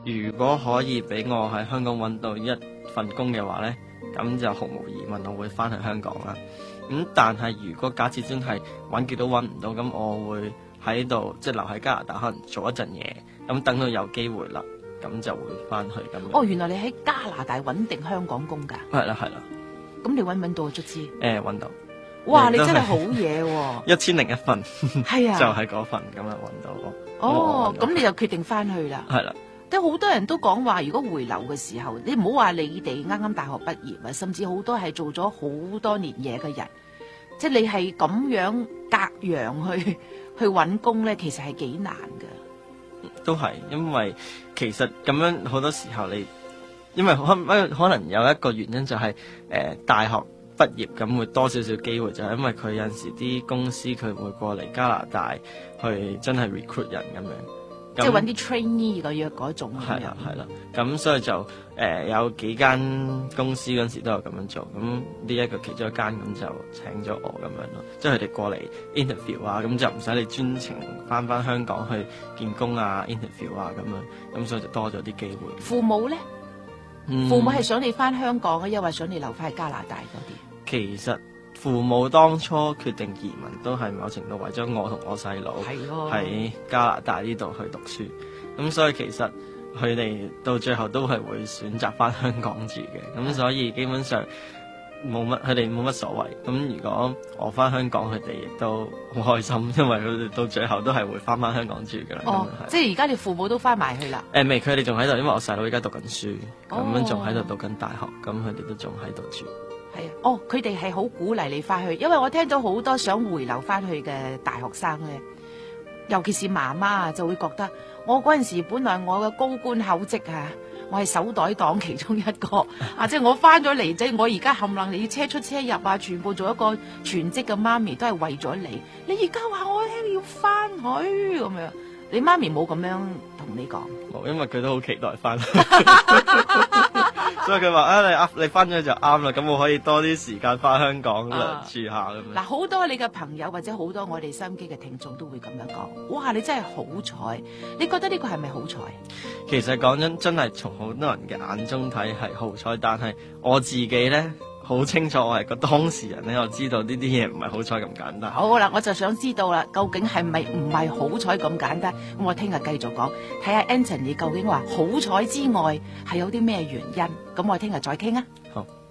如果可以俾我喺香港揾到一份工嘅話呢，咁就毫無疑問我會翻去香港啦。但係如果假設真係揾極都揾唔到，咁我會喺度即係留喺加拿大，可能做一陣嘢，咁等到有機會啦，咁就會翻去咁樣。 哦，原來你喺加拿大揾定香港工㗎？ 係啦係啦。 咁你揾唔揾到啊？卒之揾到。 哇！你真係好嘢喎 ！1001份， 係啊， 就係嗰份咁樣揾到咯。 哦，咁你就決定翻去啦。 係啦。 即係好多人都講話，如果回流嘅時候，你唔好話你哋啱啱大學畢業啊，甚至好多係做咗好多年嘢嘅人，即係你係咁樣隔洋去揾工咧，其實係幾難㗎。 都係，因為其實咁樣好多時候因為可能有一個原因就係大學畢業咁會多少少機會，就係因為佢有陣時啲公司佢會過嚟加拿大去真係 recruit 人咁樣。 即係揾啲 trainee 嗰種咁樣。 係啦係啦，咁所以就有幾間公司嗰陣時都有咁樣做，咁呢一個其中一間咁就請咗我咁樣咯，即係佢哋過嚟 interview 啊，咁就唔使你專程翻香港去見工啊 interview 啊咁樣，咁所以就多咗啲機會。 父母咧？父母係想你翻香港啊，又或想你留翻喺加拿大嗰啲？ 其實父母當初決定移民都係某程度為咗我同我細佬喺加拿大呢度去讀書，咁所以其實佢哋到最後都係會選擇翻香港住嘅，咁所以基本上佢哋冇乜所謂。咁如果我翻香港，佢哋亦都好開心，因為佢哋到最後都係會翻香港住噶啦。 哦，即係而家你父母都翻埋去啦？ 未，佢哋仲喺度，因為我細佬而家讀緊書，咁樣仲喺度讀緊大學，咁佢哋都仲喺度住。 係啊，哦，佢哋係好鼓勵你翻去，因為我聽到好多想回流翻去嘅大學生咧，尤其是媽媽啊，就會覺得我嗰陣時本來我嘅高官厚職啊，我係手袋黨其中一個啊，即係我翻咗嚟，即係我而家冚唪唥你要車出車入啊，全部做一個全職嘅媽咪都係為咗你。你而家話我聽要翻去咁樣，你媽咪冇咁樣同你講？ 冇，因為佢都好期待翻。所以佢話你翻咗就啱啦，咁我可以多啲時間翻香港住下咁樣。 嗱，好多你嘅朋友或者好多我哋收音機嘅聽眾都會咁樣講，哇！你真係好彩，你覺得呢個係咪好彩？ 其實講真係從好多人嘅眼中睇係好彩，但係我自己咧好清楚，我係個當事人咧，我知道呢啲嘢唔係好彩咁簡單。好啦，我就想知道啦，究竟係咪唔係好彩咁簡單？咁我聽日繼續講，睇下 Anthony 究竟話好彩之外係有啲咩原因？咁我聽日再傾啊。 好。